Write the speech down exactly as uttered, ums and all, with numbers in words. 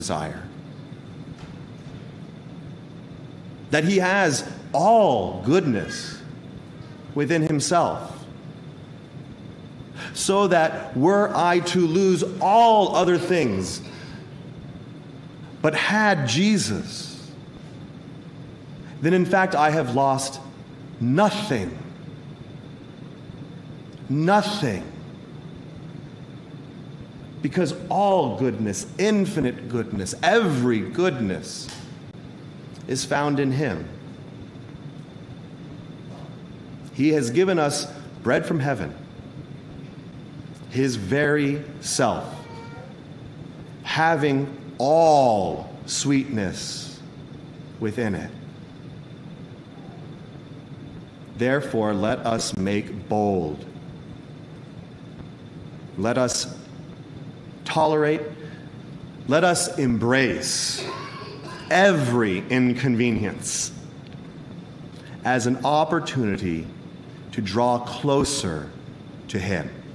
desire. That he has all goodness within himself. So that were I to lose all other things, but had Jesus, then in fact I have lost nothing. Nothing. Because all goodness, infinite goodness, every goodness is found in him. He has given us bread from heaven, his very self, having all sweetness within it. Therefore, let us make bold. Let us tolerate, let us embrace every inconvenience as an opportunity to draw closer to him.